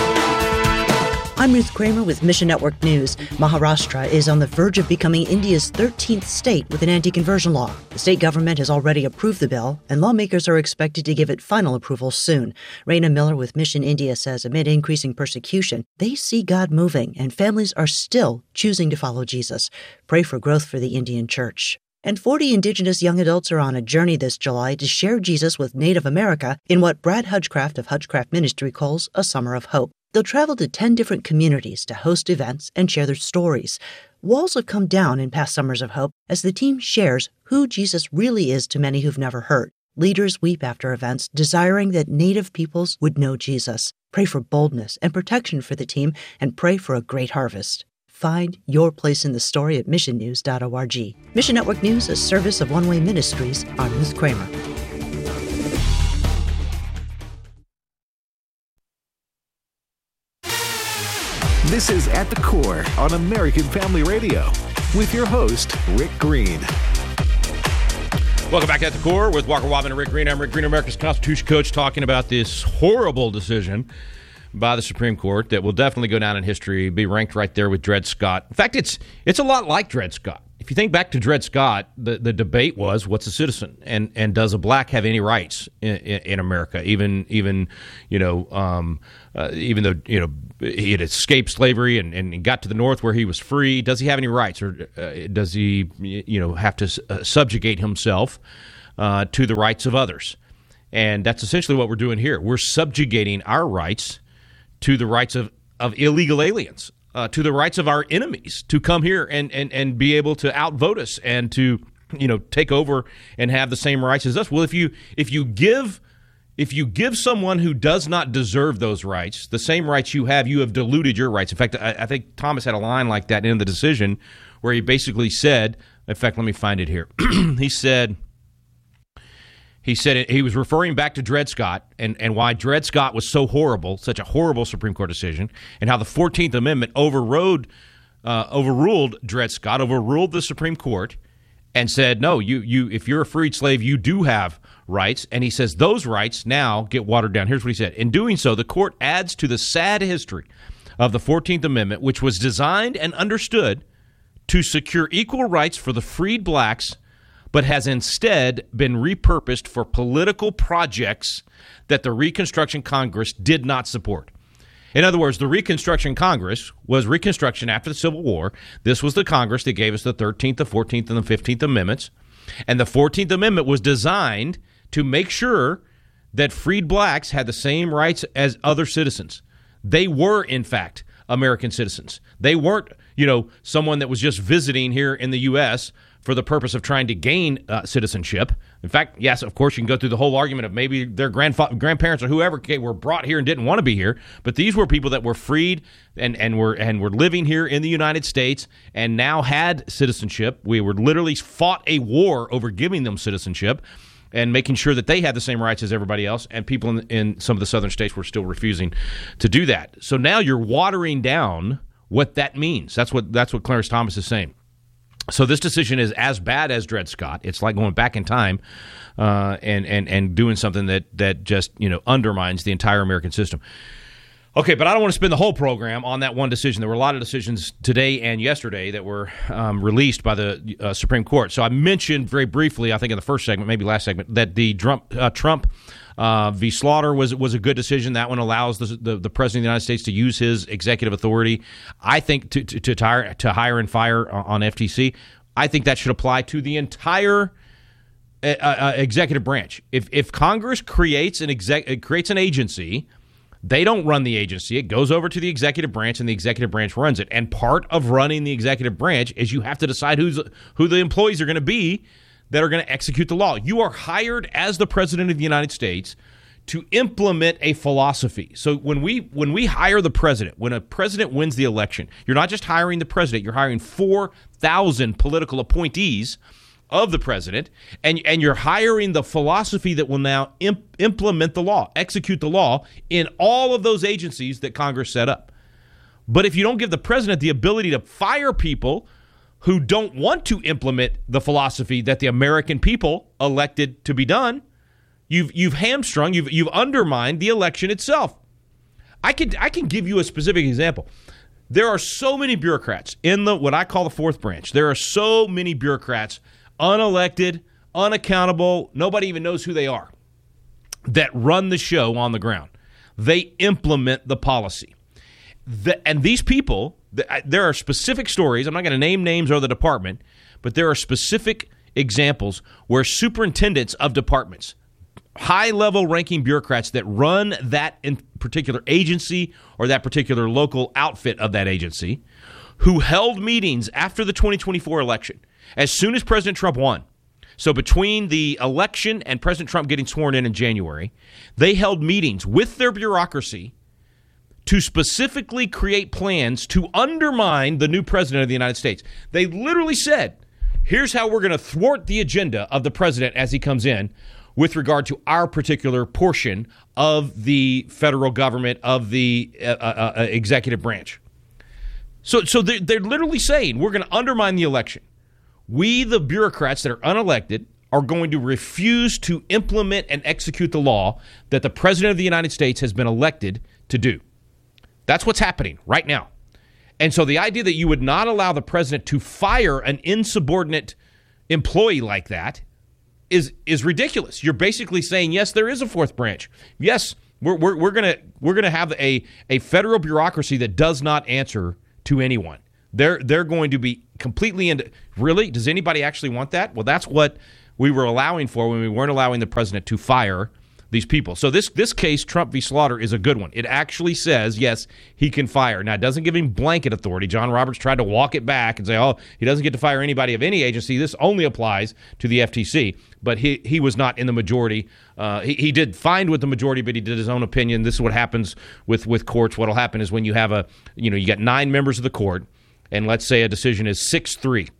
I'm Ruth Kramer with Mission Network News. Maharashtra is on the verge of becoming India's thirteenth state with an anti-conversion law. The state government has already approved the bill, and lawmakers are expected to give it final approval soon. Raina Miller with Mission India says amid increasing persecution, they see God moving, and families are still choosing to follow Jesus. Pray for growth for the Indian church. And forty Indigenous young adults are on a journey this July to share Jesus with Native America in what Brad Hudgecraft of Hudgecraft Ministry calls a Summer of Hope. They'll travel to ten different communities to host events and share their stories. Walls have come down in past Summers of Hope as the team shares who Jesus really is to many who've never heard. Leaders weep after events, desiring that Native peoples would know Jesus. Pray for boldness and protection for the team, and pray for a great harvest. Find your place in the story at mission news dot org. Mission Network News, a service of One Way Ministries. I'm Ruth Kramer. This is At the Core on American Family Radio with your host, Rick Green. Welcome back to At the Core with Walker Wobben and Rick Green. I'm Rick Green, America's Constitution Coach, talking about this horrible decision by the Supreme Court that will definitely go down in history, be ranked right there with Dred Scott. In fact, it's it's a lot like Dred Scott. if you think back to Dred Scott, the, the debate was, what's a citizen, and and does a black have any rights in, in, in America? Even even you know um, uh, even though you know he had escaped slavery and, and got to the North where he was free, does he have any rights, or uh, does he you know have to uh, subjugate himself uh, to the rights of others? And that's essentially what we're doing here. We're subjugating our rights to the rights of, of illegal aliens. Uh, to the rights of our enemies to come here and, and, and be able to outvote us and to, you know, take over and have the same rights as us. Well, if you if you give if you give someone who does not deserve those rights the same rights you have, you have diluted your rights. In fact, I, I think Thomas had a line like that in the decision where he basically said, in fact, let me find it here. he said. He said he was referring back to Dred Scott and, and why Dred Scott was so horrible, such a horrible Supreme Court decision, and how the fourteenth Amendment overrode, uh, overruled Dred Scott, overruled the Supreme Court, and said, no, you, you, if you're a freed slave, you do have rights. And he says those rights now get watered down. Here's what he said. In doing so, the court adds to the sad history of the fourteenth Amendment, which was designed and understood to secure equal rights for the freed blacks, but has instead been repurposed for political projects that the Reconstruction Congress did not support. In other words, the Reconstruction Congress was Reconstruction after the Civil War. This was the Congress that gave us the thirteenth, the fourteenth, and the fifteenth Amendments. And the fourteenth Amendment was designed to make sure that freed blacks had the same rights as other citizens. They were, in fact, American citizens. They weren't, you know, someone that was just visiting here in the U S for the purpose of trying to gain uh, citizenship. In fact, yes, of course, you can go through the whole argument of maybe their grandfa- grandparents or whoever were brought here and didn't want to be here, but these were people that were freed and, and were and were living here in the United States and now had citizenship. We were literally fought a war over giving them citizenship and making sure that they had the same rights as everybody else, and people in, in some of the southern states were still refusing to do that. So now you're watering down what that means. That's what that's what Clarence Thomas is saying. So this decision is as bad as Dred Scott. It's like going back in time uh, and and and doing something that that just you know undermines the entire American system. Okay, but I don't want to spend the whole program on that one decision. There were a lot of decisions today and yesterday that were um, released by the uh, Supreme Court. So I mentioned very briefly, I think in the first segment, maybe last segment, that the Trump uh, Trump uh, v. Slaughter was was a good decision. That one allows the, the the president of the United States to use his executive authority, I think, to to, to, hire, to hire and fire on F T C. I think that should apply to the entire uh, uh, executive branch. If if Congress creates an exec creates an agency, they don't run the agency. It goes over to the executive branch, and the executive branch runs it. And part of running the executive branch is you have to decide who's who the employees are going to be that are going to execute the law. You are hired as the president of the United States to implement a philosophy. So when we when we hire the president, when a president wins the election, you're not just hiring the president, you're hiring four thousand political appointees of the president, and and you're hiring the philosophy that will now imp- implement the law, execute the law in all of those agencies that Congress set up. But if you don't give the president the ability to fire people who don't want to implement the philosophy that the American people elected to be done, you've you've hamstrung, you've you've undermined the election itself. I can I can give you a specific example. There are so many bureaucrats in the what I call the fourth branch. There are so many bureaucrats, unelected, unaccountable, nobody even knows who they are, that run the show on the ground. They implement the policy. The, and these people, the, there are specific stories, I'm not going to name names or the department, but there are specific examples where superintendents of departments, high-level ranking bureaucrats that run that in particular agency or that particular local outfit of that agency, who held meetings after the twenty twenty-four election, as soon as President Trump won. So between the election and President Trump getting sworn in in January, they held meetings with their bureaucracy to specifically create plans to undermine the new president of the United States. They literally said, here's how we're going to thwart the agenda of the president as he comes in with regard to our particular portion of the federal government, of the uh, uh, uh, executive branch. So, so they're, they're literally saying we're going to undermine the election. We, the bureaucrats that are unelected, are going to refuse to implement and execute the law that the president of the United States has been elected to do. That's what's happening right now. And so the idea that you would not allow the president to fire an insubordinate employee like that is is ridiculous. You're basically saying, yes, there is a fourth branch. Yes, we're we're, we're gonna we're gonna have a a federal bureaucracy that does not answer to anyone. They're they're going to be completely into. Really, does anybody actually want that? Well, that's what we were allowing for when we weren't allowing the president to fire these people. So this this case, Trump v. Slaughter, is a good one. It actually says, yes, he can fire. Now, it doesn't give him blanket authority. John Roberts tried to walk it back and say, oh, he doesn't get to fire anybody of any agency. This only applies to the F T C. But he, he was not in the majority. Uh, he, he did find with the majority, but he did his own opinion. This is what happens with, with courts. What will happen is when you have a, you know, you got nine members of the court, and let's say a decision is six three.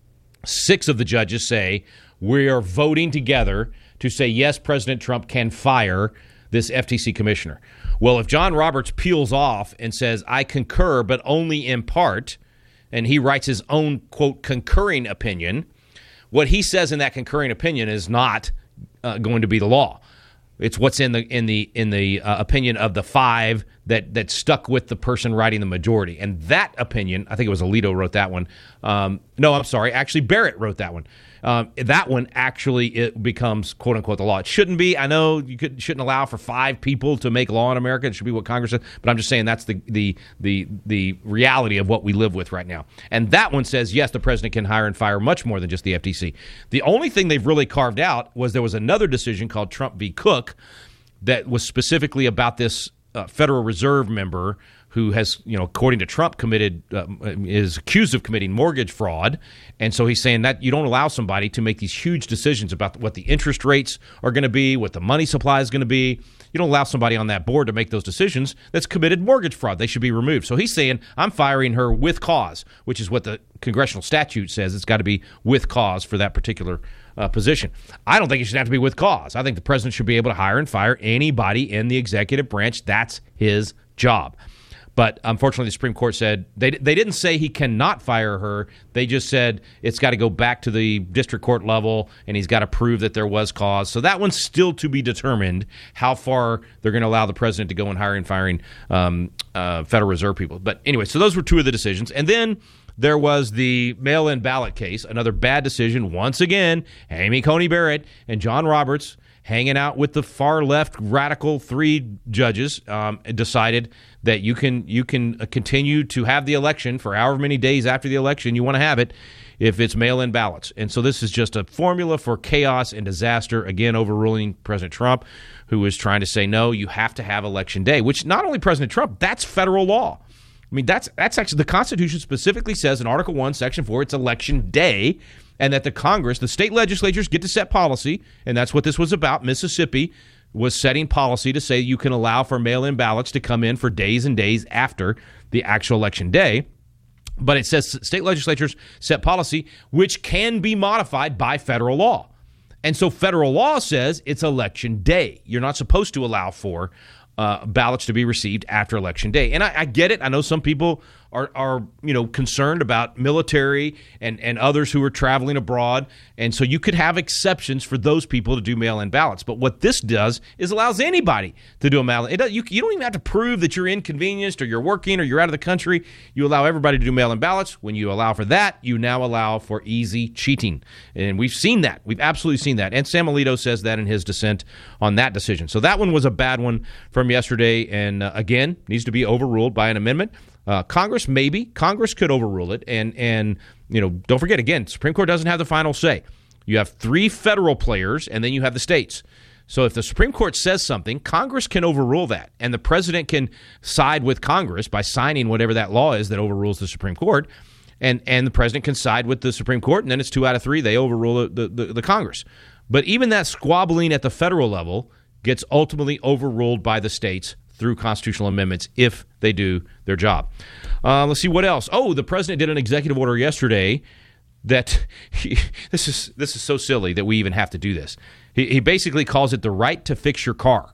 Six of the judges say, we are voting together to say, yes, President Trump can fire this F T C commissioner. Well, if John Roberts peels off and says, I concur, but only in part, and he writes his own, quote, concurring opinion, what he says in that concurring opinion is not uh, going to be the law. It's what's in the in the in the uh, opinion of the five that that stuck with the person writing the majority. And that opinion, I think it was Alito wrote that one. Um, no, I'm sorry. Actually, Barrett wrote that one. Um, that one actually it becomes quote unquote the law. It shouldn't be. I know you could, shouldn't allow for five people to make law in America. It should be what Congress says. But I'm just saying that's the the the the reality of what we live with right now. And that one says yes, the president can hire and fire much more than just the F T C. The only thing they've really carved out was there was another decision called Trump v. Cook that was specifically about this uh, Federal Reserve member who has, you know, according to Trump, committed uh, is accused of committing mortgage fraud. And so he's saying that you don't allow somebody to make these huge decisions about what the interest rates are going to be, what the money supply is going to be. You don't allow somebody on that board to make those decisions that's committed mortgage fraud. They should be removed. So he's saying, I'm firing her with cause, which is what the congressional statute says. It's got to be with cause for that particular uh, position. I don't think it should have to be with cause. I think the president should be able to hire and fire anybody in the executive branch. That's his job. But unfortunately, the Supreme Court said they they didn't say he cannot fire her. They just said it's got to go back to the district court level, and he's got to prove that there was cause. So that one's still to be determined how far they're going to allow the president to go and hiring and firing um, uh, Federal Reserve people. But anyway, so those were two of the decisions. And then there was the mail-in ballot case, another bad decision. Once again, Amy Coney Barrett and John Roberts, hanging out with the far-left radical three judges, um, decided that you can you can continue to have the election for however many days after the election you want to have it if it's mail-in ballots. And so this is just a formula for chaos and disaster, again, overruling President Trump, who is trying to say, no, you have to have election day, which not only President Trump, that's federal law. I mean, that's that's actually the Constitution specifically says in Article one, Section four, it's election day, and that the Congress, the state legislatures get to set policy, and that's what this was about. Mississippi was setting policy to say you can allow for mail-in ballots to come in for days and days after the actual election day. But it says state legislatures set policy, which can be modified by federal law. And so federal law says it's election day. You're not supposed to allow for uh, ballots to be received after election day. And I, I get it. I know some people are, are you know, concerned about military and, and others who are traveling abroad. And so you could have exceptions for those people to do mail-in ballots. But what this does is allows anybody to do a mail-in. It does, you, you don't even have to prove that you're inconvenienced or you're working or you're out of the country. You allow everybody to do mail-in ballots. When you allow for that, you now allow for easy cheating. And we've seen that. We've absolutely seen that. And Sam Alito says that in his dissent on that decision. So that one was a bad one from yesterday. And uh, again, needs to be overruled by an amendment. Uh, Congress, maybe. Congress could overrule it. And, and you know, don't forget, again, Supreme Court doesn't have the final say. You have three federal players, and then you have the states. So if the Supreme Court says something, Congress can overrule that. And the president can side with Congress by signing whatever that law is that overrules the Supreme Court. And and the president can side with the Supreme Court, and then it's two out of three. They overrule the, the, the Congress. But even that squabbling at the federal level gets ultimately overruled by the states through constitutional amendments if they do their job. Uh, let's see what else. Oh, the president did an executive order yesterday that he, this is this is so silly that we even have to do this. He, he basically calls it the right to fix your car.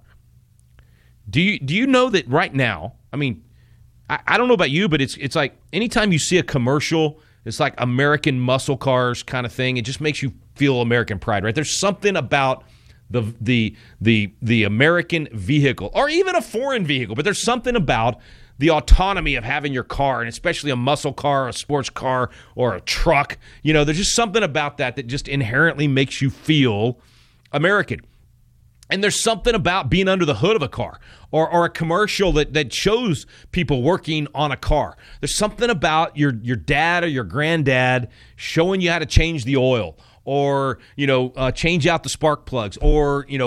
Do you do you know that right now? I mean, I, I don't know about you, but it's it's like anytime you see a commercial, it's like American muscle cars kind of thing. It just makes you feel American pride, right? There's something about the the the the American vehicle, or even a foreign vehicle, but there's something about the autonomy of having your car, and especially a muscle car, a sports car, or a truck. You know, there's just something about that that just inherently makes you feel American. And there's something about being under the hood of a car or, or a commercial that, that shows people working on a car. There's something about your, your dad or your granddad showing you how to change the oil or, you know, uh, change out the spark plugs or, you know,